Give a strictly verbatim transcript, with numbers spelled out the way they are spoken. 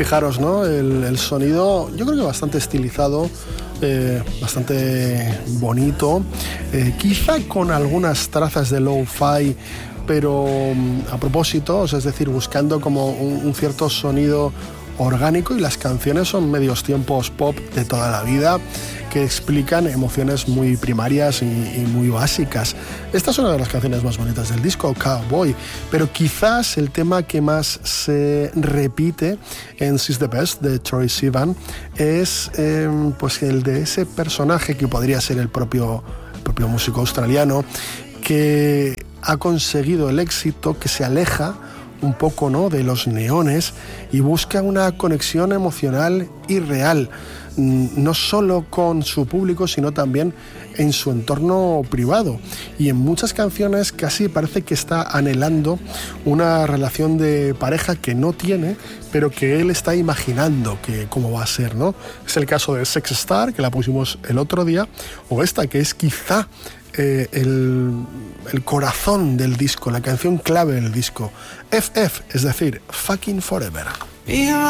Fijaros, ¿no? El, el sonido, yo creo que bastante estilizado, eh, bastante bonito, eh, quizá con algunas trazas de lo-fi, pero a propósito, es decir, buscando como un, un cierto sonido orgánico, y las canciones son medios tiempos pop de toda la vida que explican emociones muy primarias y, y muy básicas. Esta es una de las canciones más bonitas del disco, Cowboy, pero quizás el tema que más se repite en She's the Best de Troye Sivan es eh, pues el de ese personaje que podría ser el propio, el propio músico australiano, que ha conseguido el éxito, que se aleja un poco, ¿no?, de los neones y busca una conexión emocional y real, no solo con su público, sino también en su entorno privado. Y en muchas canciones casi parece que está anhelando una relación de pareja que no tiene, pero que él está imaginando que cómo va a ser, ¿no? Es el caso de Sex Star, que la pusimos el otro día, o esta, que es quizá Eh, el, el corazón del disco, la canción clave del disco, F F, es decir, Fucking Forever.